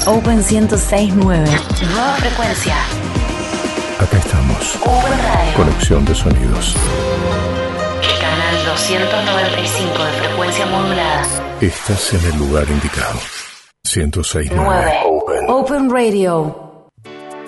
Open 106.9. Nueva frecuencia. Acá estamos. Open Radio. Conexión de sonidos. Canal 295 de frecuencia modulada. Estás en el lugar indicado. 106.9. 9. Open Radio.